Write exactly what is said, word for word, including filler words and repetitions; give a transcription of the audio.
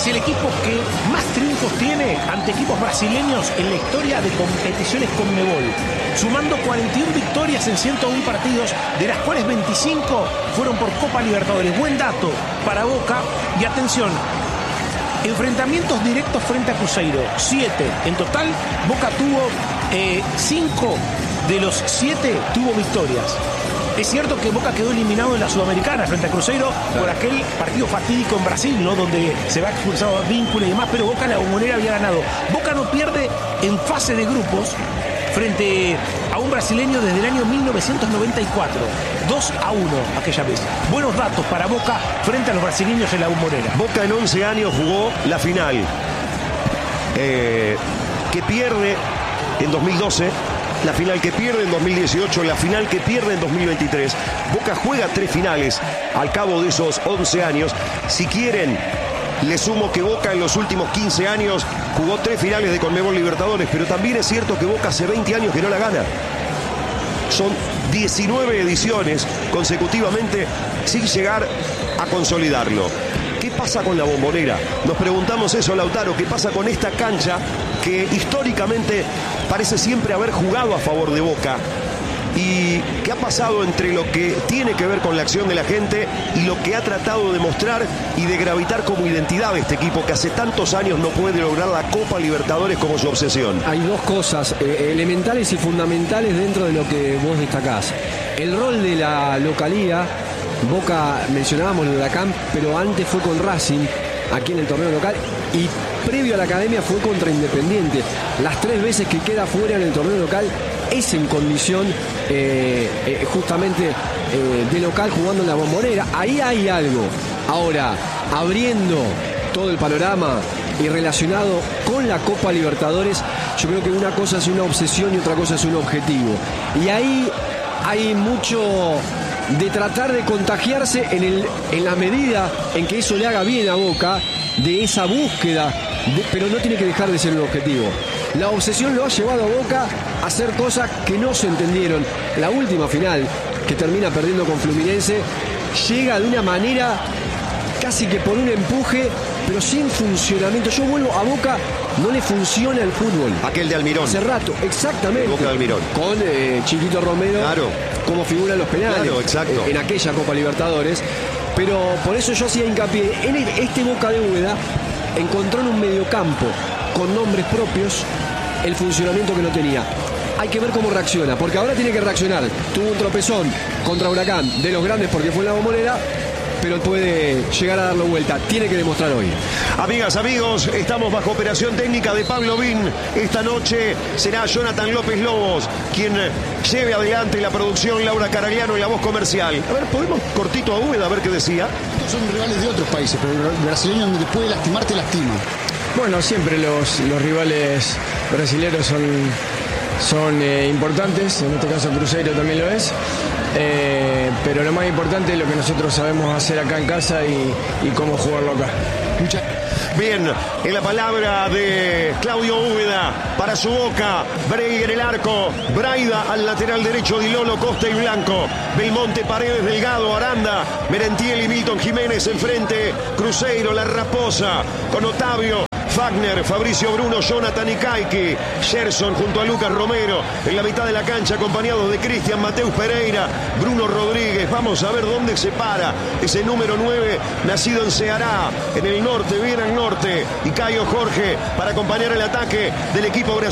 Es el equipo que más triunfos tiene ante equipos brasileños en la historia de competiciones Conmebol, sumando cuarenta y una victorias en ciento uno partidos, de las cuales veinticinco fueron por Copa Libertadores. Buen dato para Boca. Y atención, enfrentamientos directos frente a Cruzeiro, siete en total. Boca tuvo cinco eh, de los siete tuvo victorias. Es cierto que Boca quedó eliminado en la Sudamericana frente a Cruzeiro, claro, por aquel partido fatídico en Brasil, ¿no?, donde se va expulsado a Víncula y demás, pero Boca en la Bombonera había ganado. Boca no pierde en fase de grupos frente a un brasileño desde el año mil novecientos noventa y cuatro. dos a uno aquella vez. Buenos datos para Boca frente a los brasileños en la Bombonera. Boca en once años jugó la final, eh, que pierde en dos mil doce. La final que pierde en dos mil dieciocho, la final que pierde en dos mil veintitrés. Boca juega tres finales al cabo de esos once años. Si quieren, le sumo que Boca en los últimos quince años jugó tres finales de Conmebol Libertadores, pero también es cierto que Boca hace veinte años que no la gana. Son diecinueve ediciones consecutivamente sin llegar a consolidarlo. ¿Qué pasa con la Bombonera? Nos preguntamos eso, Lautaro. ¿Qué pasa con esta cancha que históricamente parece siempre haber jugado a favor de Boca? ¿Y qué ha pasado entre lo que tiene que ver con la acción de la gente y lo que ha tratado de mostrar y de gravitar como identidad de este equipo que hace tantos años no puede lograr la Copa Libertadores como su obsesión? Hay dos cosas eh, elementales y fundamentales dentro de lo que vos destacás. El rol de la localía. Boca, mencionábamos el Huracán, pero antes fue con Racing, aquí en el torneo local, y previo a la academia fue contra Independiente. Las tres veces que queda fuera en el torneo local es en condición eh, eh, justamente eh, de local, jugando en la Bombonera. Ahí hay algo. Ahora, abriendo todo el panorama y relacionado con la Copa Libertadores, yo creo que una cosa es una obsesión y otra cosa es un objetivo. Y ahí hay mucho de tratar de contagiarse en, el, en la medida en que eso le haga bien a Boca, de esa búsqueda, de, pero no tiene que dejar de ser un objetivo. La obsesión lo ha llevado a Boca a hacer cosas que no se entendieron. La última final, que termina perdiendo con Fluminense, llega de una manera casi que por un empuje, pero sin funcionamiento. Yo vuelvo a Boca, no le funciona el fútbol. Aquel de Almirón. Hace rato, exactamente. El Boca de Almirón. Con eh, Chiquito Romero, claro, como figura en los penales. Claro, exacto. En aquella Copa Libertadores. Pero por eso yo hacía hincapié en el, este Boca de Úbeda encontró en un mediocampo con nombres propios el funcionamiento que no tenía. Hay que ver cómo reacciona, porque ahora tiene que reaccionar. Tuvo un tropezón contra Huracán, de los grandes porque fue en la Bombonera, pero puede llegar a darlo vuelta. Tiene que demostrar hoy. Amigas, amigos, estamos bajo operación técnica de Pablo Bin. Esta noche será Jonathan López Lobos quien lleve adelante la producción, Laura Caragliano en la voz comercial. A ver, ¿podemos cortito a Úbeda a ver qué decía? Son rivales de otros países, pero el brasileño donde te puede lastimar, te lastima. Bueno, siempre los, los rivales brasileños son, son eh, importantes. En este caso Cruzeiro también lo es. Eh, pero lo más importante es lo que nosotros sabemos hacer acá en casa y, y cómo jugarlo acá. Mucha... Bien, en la palabra de Claudio Úbeda para su Boca, Bregui en el arco, Braida al lateral derecho, Di Lolo, Costa y Blanco, Belmonte, Paredes, Delgado, Aranda, Merentiel y Milton Jiménez enfrente, Cruzeiro, La Raposa, con Otavio, Fagner, Fabricio Bruno, Jonathan Ikaiki, Gerson junto a Lucas Romero en la mitad de la cancha, acompañados de Cristian Mateus Pereira, Bruno Rodríguez. Vamos a ver dónde se para ese número nueve, nacido en Ceará, en el norte, bien al norte, y Caio Jorge para acompañar el ataque del equipo brasileño.